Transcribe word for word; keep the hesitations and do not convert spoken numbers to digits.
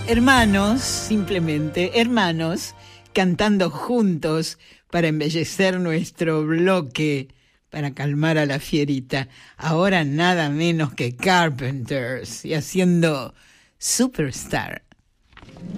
Hermanos, simplemente, hermanos, cantando juntos para embellecer nuestro bloque, para calmar a la fierita. Ahora nada menos que Carpenters y haciendo Superstar.